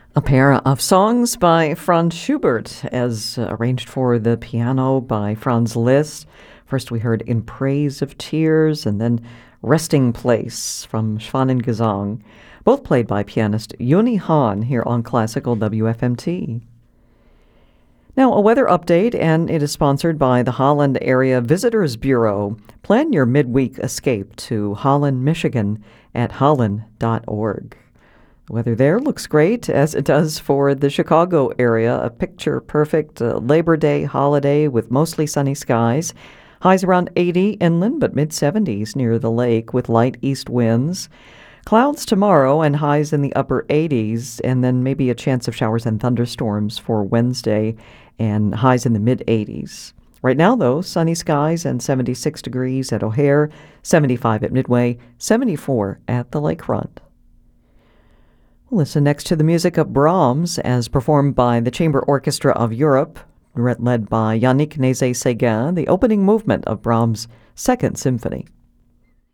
A pair of songs by Franz Schubert, as arranged for the piano by Franz Liszt. First, we heard In Praise of Tears, and then Resting Place from Schwanengesang, both played by pianist Juni Hahn here on Classical WFMT. Now, a weather update, and it is sponsored by the Holland Area Visitors Bureau. Plan your midweek escape to Holland, Michigan at holland.org. The weather there looks great, as it does for the Chicago area. A picture-perfect Labor Day holiday with mostly sunny skies. Highs around 80 inland, but mid-70s near the lake with light east winds. Clouds tomorrow and highs in the upper 80s, and then maybe a chance of showers and thunderstorms for Wednesday and highs in the mid-80s. Right now, though, sunny skies and 76 degrees at O'Hare, 75 at Midway, 74 at the lakefront. Listen next to the music of Brahms as performed by the Chamber Orchestra of Europe, led by Yannick Nézet-Séguin, the opening movement of Brahms' Second Symphony.